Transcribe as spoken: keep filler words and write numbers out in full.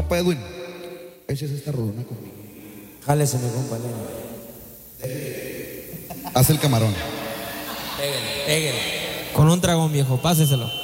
Compa Edwin, eches esta rolona conmigo. Jálese, mi compa, Lenny. Haz el camarón. Pégale, pégale. Con un dragón, viejo, páseselo.